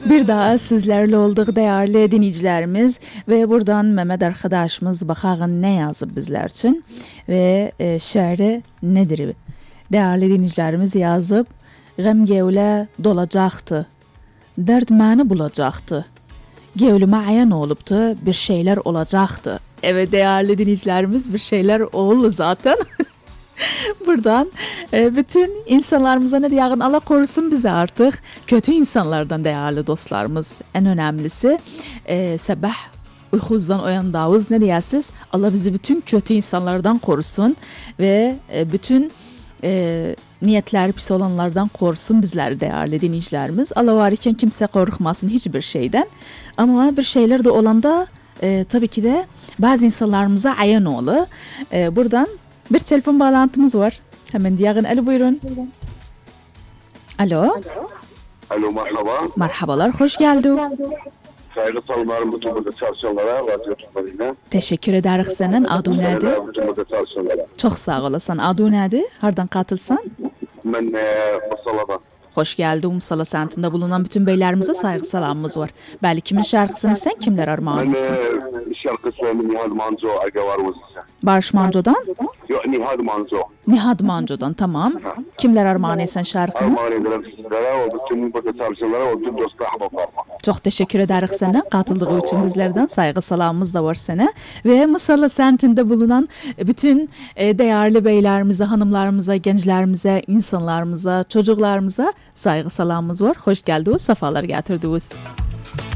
Bir daha sizlerle olduk değerli dinleyicilerimiz ve buradan Mehmet arkadaşımız bakağın ne yazıp bizler için ve şiiri nedir? Değerli dinleyicilerimiz yazıp gəm gevlə dolacaktı, dert məni bulacaktı, gevlüme ayan oluptu, bir şeyler olacaktı. Evet değerli dinleyicilerimiz bir şeyler oldu zaten. Buradan bütün insanlarımıza ne diyağın Allah korusun bizi artık kötü insanlardan değerli dostlarımız en önemlisi sabah uykunuzdan uyandığınız ne diyəsiz Allah bizi bütün kötü insanlardan korusun ve bütün niyetleri pis olanlardan korusun bizleri değerli dinleyicilerimiz. Allah var iken kimse korkmasın hiçbir şeyden ama bir şeyler de olanda tabii ki de bazı insanlarımıza ayan oğlu buradan bir telefon bağlantımız var. Hemen diyağın. Alo buyurun. Alo. Alo merhaba. Merhabalar, hoş geldin. Saygı salınlarım bütün burada çalışanlara, radyo tutmalıyla. Teşekkür ederiz senin. Adı nedir? Bütün burada çalışanlara. Çok sağ olasın. Adı nedir? Hardan katılsan? Ben Masala'dan. Hoş geldin. Musala semtinde bulunan bütün beylerimize saygı salamımız var. Belki kimin şarkısını sen kimler armağan Ben mısın? şarkı söyleyeyim Nihad Manzo Aga var mısın? Barış Manco'dan? Yok Nihad Manzo. Nihad Manco'dan, tamam. Kimler armağan etsen şarkını? Armağan ederim sizlere, o bütün burada çalışanlara, o bütün dostlar ahbaplarıma. Çok teşekkür ederiz sana. Katıldığı için bizlerden saygı salamımız da var sana. Ve Musalla semtinde bulunan bütün değerli beylerimize, hanımlarımıza, gençlerimize, insanlarımıza, çocuklarımıza saygı salamımız var. Hoş geldiniz, sefalar getirdiniz.